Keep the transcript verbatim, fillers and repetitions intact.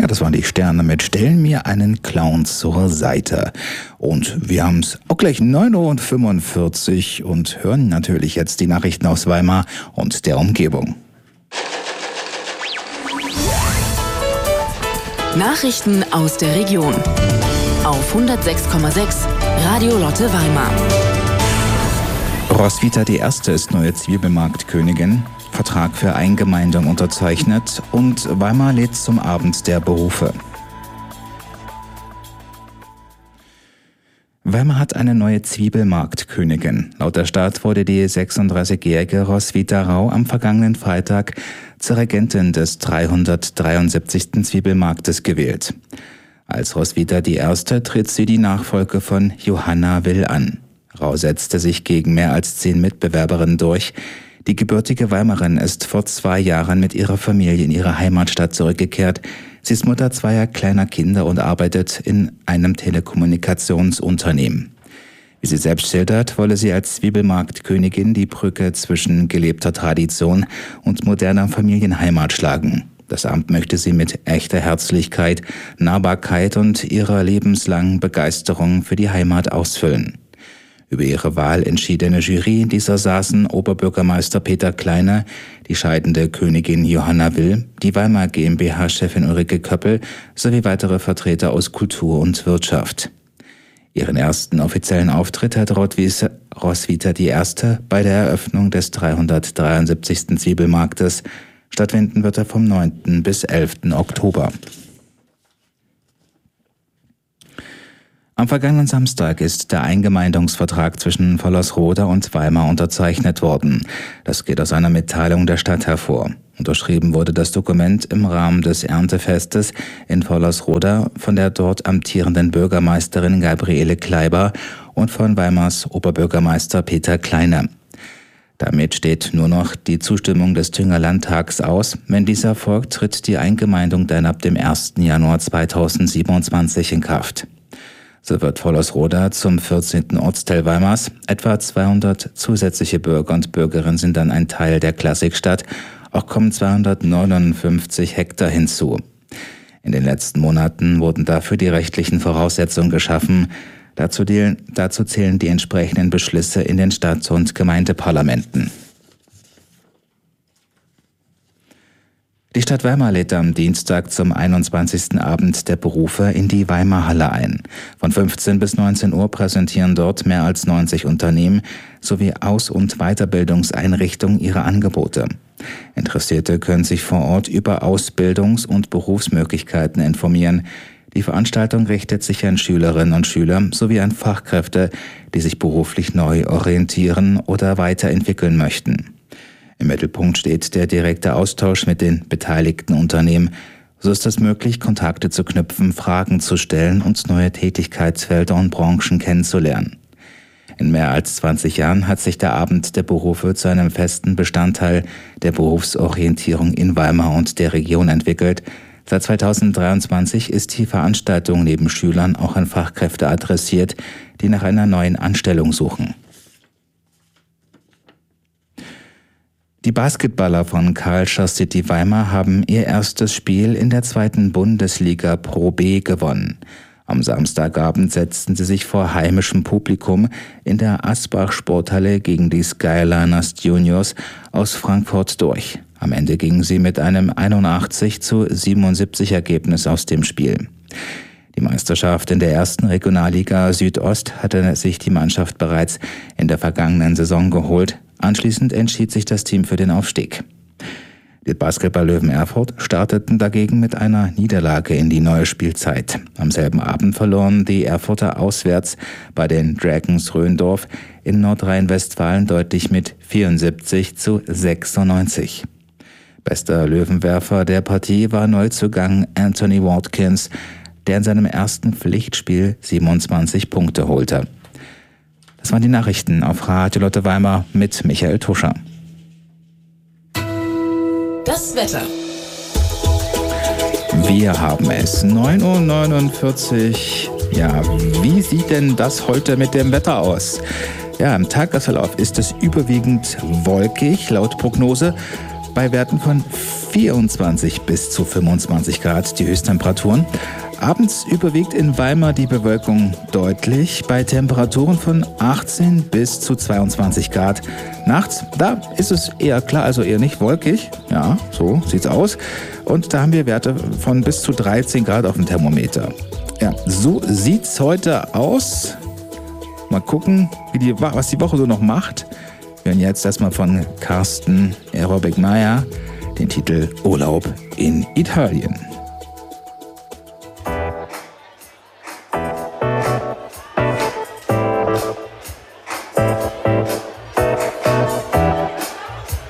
das waren die Sterne mit Stellen mir einen Clown zur Seite. Und wir haben es auch gleich neun Uhr fünfundvierzig und hören natürlich jetzt die Nachrichten aus Weimar und der Umgebung. Nachrichten aus der Region auf hundertsechs Komma sechs Radio Lotte Weimar. Roswitha die Erste ist neue Zwiebelmarktkönigin, Vertrag für Eingemeindung unterzeichnet und Weimar lädt zum Abend der Berufe. Weimar hat eine neue Zwiebelmarktkönigin. Laut der Stadt wurde die sechsunddreißigjährige Roswitha Rau am vergangenen Freitag zur Regentin des dreihundertdreiundsiebzigsten Zwiebelmarktes gewählt. Als Roswitha die Erste tritt sie die Nachfolge von Johanna Will an. Rau setzte sich gegen mehr als zehn Mitbewerberinnen durch. Die gebürtige Weimarin ist vor zwei Jahren mit ihrer Familie in ihre Heimatstadt zurückgekehrt. Sie ist Mutter zweier kleiner Kinder und arbeitet in einem Telekommunikationsunternehmen. Wie sie selbst schildert, wolle sie als Zwiebelmarktkönigin die Brücke zwischen gelebter Tradition und moderner Familienheimat schlagen. Das Amt möchte sie mit echter Herzlichkeit, Nahbarkeit und ihrer lebenslangen Begeisterung für die Heimat ausfüllen. Über ihre Wahl entschied eine Jury, in dieser saßen Oberbürgermeister Peter Kleiner, die scheidende Königin Johanna Will, die Weimar GmbH-Chefin Ulrike Köppel sowie weitere Vertreter aus Kultur und Wirtschaft. Ihren ersten offiziellen Auftritt hat Roswitha die Erste bei der Eröffnung des dreihundertdreiundsiebzigsten Zwiebelmarktes. Stattfinden wird er vom neunten bis elften Oktober. Am vergangenen Samstag ist der Eingemeindungsvertrag zwischen Vollersroda und Weimar unterzeichnet worden. Das geht aus einer Mitteilung der Stadt hervor. Unterschrieben wurde das Dokument im Rahmen des Erntefestes in Vollersroda von der dort amtierenden Bürgermeisterin Gabriele Kleiber und von Weimars Oberbürgermeister Peter Kleiner. Damit steht nur noch die Zustimmung des Thüringer Landtags aus. Wenn dieser erfolgt, tritt die Eingemeindung dann ab dem ersten Januar zweitausendsiebenundzwanzig in Kraft. So wird Vollersroda zum vierzehnten Ortsteil Weimars. Etwa zweihundert zusätzliche Bürger und Bürgerinnen sind dann ein Teil der Klassikstadt. Auch kommen zweihundertneunundfünfzig Hektar hinzu. In den letzten Monaten wurden dafür die rechtlichen Voraussetzungen geschaffen. Dazu, die, dazu zählen die entsprechenden Beschlüsse in den Stadt- und Gemeindeparlamenten. Die Stadt Weimar lädt am Dienstag zum einundzwanzigsten Abend der Berufe in die Weimarhalle ein. Von fünfzehn bis neunzehn Uhr präsentieren dort mehr als neunzig Unternehmen sowie Aus- und Weiterbildungseinrichtungen ihre Angebote. Interessierte können sich vor Ort über Ausbildungs- und Berufsmöglichkeiten informieren. Die Veranstaltung richtet sich an Schülerinnen und Schüler sowie an Fachkräfte, die sich beruflich neu orientieren oder weiterentwickeln möchten. Im Mittelpunkt steht der direkte Austausch mit den beteiligten Unternehmen. So ist es möglich, Kontakte zu knüpfen, Fragen zu stellen und neue Tätigkeitsfelder und Branchen kennenzulernen. In mehr als zwanzig Jahren hat sich der Abend der Berufe zu einem festen Bestandteil der Berufsorientierung in Weimar und der Region entwickelt. Seit zweitausenddreiundzwanzig ist die Veranstaltung neben Schülern auch an Fachkräfte adressiert, die nach einer neuen Anstellung suchen. Die Basketballer von Karlscher City Weimar haben ihr erstes Spiel in der zweiten Bundesliga Pro B gewonnen. Am Samstagabend setzten sie sich vor heimischem Publikum in der Asbach-Sporthalle gegen die Skyliners Juniors aus Frankfurt durch. Am Ende gingen sie mit einem einundachtzig zu siebenundsiebzig Ergebnis aus dem Spiel. Die Meisterschaft in der ersten Regionalliga Südost hatte sich die Mannschaft bereits in der vergangenen Saison geholt. Anschließend entschied sich das Team für den Aufstieg. Die Basketball-Löwen Erfurt starteten dagegen mit einer Niederlage in die neue Spielzeit. Am selben Abend verloren die Erfurter auswärts bei den Dragons Röndorf in Nordrhein-Westfalen deutlich mit vierundsiebzig zu sechsundneunzig. Bester Löwenwerfer der Partie war Neuzugang Anthony Watkins, der in seinem ersten Pflichtspiel siebenundzwanzig Punkte holte. Das waren die Nachrichten auf Radio Lotte Weimar mit Michael Tuscher. Das Wetter. Wir haben es neun Uhr neunundvierzig. Ja, wie sieht denn das heute mit dem Wetter aus? Ja, im Tagesverlauf ist es überwiegend wolkig, laut Prognose. bei Werten von vierundzwanzig bis zu fünfundzwanzig Grad die Höchsttemperaturen. Abends überwiegt in Weimar die Bewölkung deutlich bei Temperaturen von achtzehn bis zu zweiundzwanzig Grad. Nachts, da ist es eher klar, also eher nicht wolkig. Ja, so sieht's aus. Und da haben wir Werte von bis zu dreizehn Grad auf dem Thermometer. Ja, so sieht's heute aus. Mal gucken, wie die, was die Woche so noch macht. Wir hören jetzt erstmal von Carsten Aerobic Meyer den Titel Urlaub in Italien.